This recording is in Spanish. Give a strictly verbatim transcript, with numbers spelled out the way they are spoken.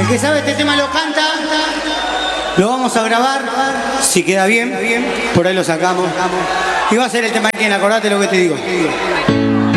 que sabe este tema lo canta. Lo vamos a grabar, si queda bien, por ahí lo sacamos. Y va a ser el tema de quién, acordate lo que te digo.